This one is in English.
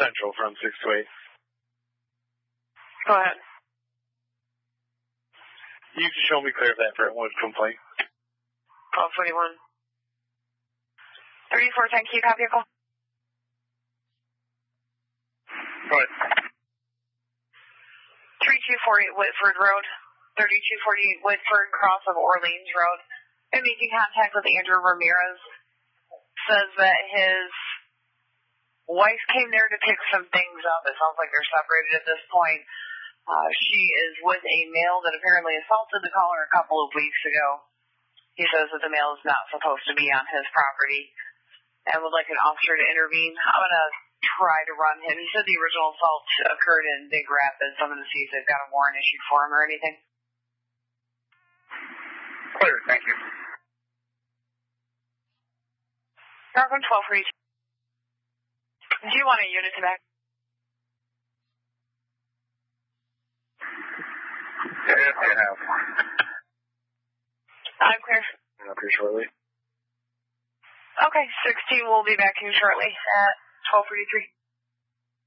Central from 6 to 8. Go ahead. You can show me clear of that for one complaint. 1221. 3410, can you copy your call? Go ahead. 3248 Whitford Road, 3248 Whitford, cross of Orleans Road. I'm making contact with Andrew Ramirez. Says that his wife came there to pick some things up. It sounds like they're separated at this point. She is with a male that apparently assaulted the caller a couple of weeks ago. He says that the male is not supposed to be on his property and would like an officer to intervene. I'm going to try to run him. He said the original assault occurred in Big Rapids. I'm going to see if they've got a warrant issued for him or anything. Clear, thank you. Darwin 1242. Do you want a unit to back? Yes, I have. I'm clear. I'm up here shortly. Okay, 16 will be back in shortly at 12:33.